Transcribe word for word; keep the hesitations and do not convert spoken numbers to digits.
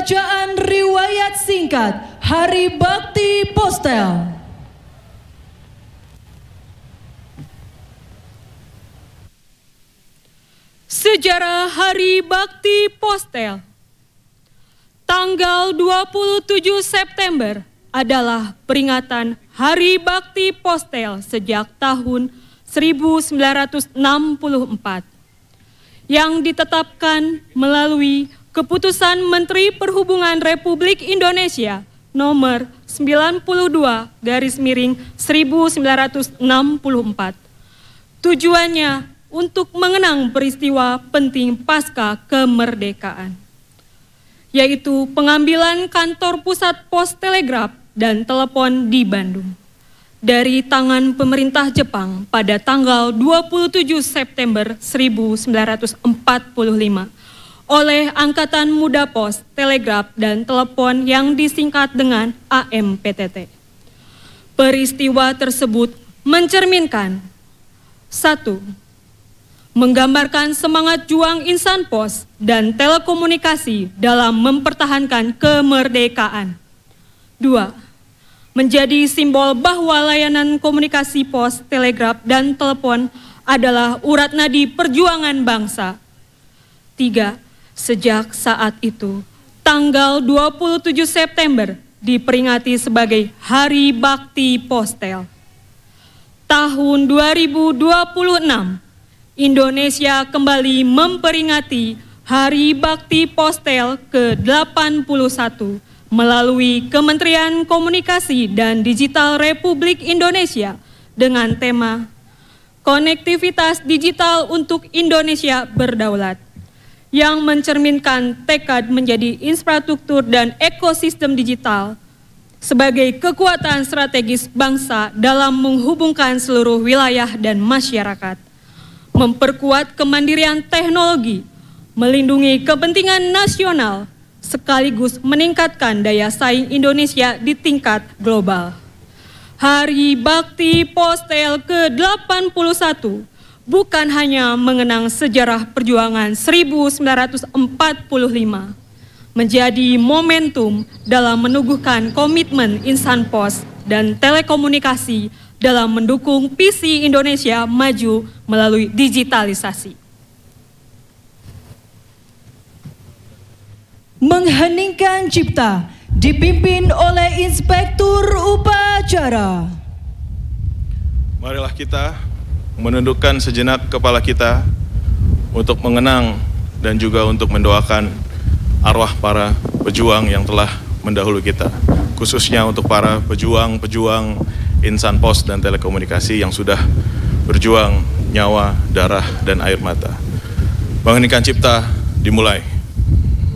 Pembacaan riwayat singkat Hari Bakti Postel. Sejarah Hari Bakti Postel. Tanggal dua puluh tujuh September adalah peringatan Hari Bakti Postel sejak tahun seribu sembilan ratus enam puluh empat yang ditetapkan melalui Keputusan Menteri Perhubungan Republik Indonesia nomor sembilan puluh dua garis miring seribu sembilan ratus enam puluh empat. Tujuannya untuk mengenang peristiwa penting pasca kemerdekaan, yaitu pengambilan kantor pusat pos telegraf dan telepon di Bandung dari tangan pemerintah Jepang pada tanggal dua puluh tujuh September seribu sembilan ratus empat puluh lima oleh Angkatan Muda Pos, Telegraf, dan Telepon yang disingkat dengan A M P T T. Peristiwa tersebut mencerminkan satu. Menggambarkan semangat juang insan pos dan telekomunikasi dalam mempertahankan kemerdekaan. Dua. Menjadi simbol bahwa layanan komunikasi pos, telegraf, dan telepon adalah urat nadi perjuangan bangsa. Tiga. Sejak saat itu, tanggal dua puluh tujuh September diperingati sebagai Hari Bakti Postel. Tahun dua ribu dua puluh enam, Indonesia kembali memperingati Hari Bakti Postel ke delapan puluh satu melalui Kementerian Komunikasi dan Digital Republik Indonesia dengan tema Konektivitas Digital untuk Indonesia Berdaulat, yang mencerminkan tekad menjadi infrastruktur dan ekosistem digital sebagai kekuatan strategis bangsa dalam menghubungkan seluruh wilayah dan masyarakat, memperkuat kemandirian teknologi, melindungi kepentingan nasional, sekaligus meningkatkan daya saing Indonesia di tingkat global. Hari Bakti Postel ke delapan puluh satu bukan hanya mengenang sejarah perjuangan seribu sembilan ratus empat puluh lima, menjadi momentum dalam meneguhkan komitmen insan pos dan telekomunikasi dalam mendukung visi Indonesia maju melalui digitalisasi. Mengheningkan cipta dipimpin oleh Inspektur Upacara. Marilah kita menundukkan sejenak kepala kita untuk mengenang dan juga untuk mendoakan arwah para pejuang yang telah mendahului kita, khususnya untuk para pejuang-pejuang insan pos dan telekomunikasi yang sudah berjuang nyawa, darah, dan air mata. Mengheningkan cipta dimulai.